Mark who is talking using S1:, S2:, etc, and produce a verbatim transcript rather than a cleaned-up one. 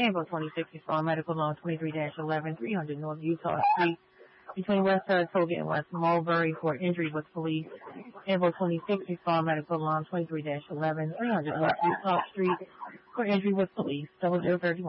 S1: Ambo twenty-six is on medical loan twenty-three dash eleven, three hundred North Utah Street, between West Saratoga and West Mulberry for injury with police. Ambo twenty-six is on medical loan twenty-three dash eleven, three hundred North Utah Street for injury with police. Double zero thirty-one.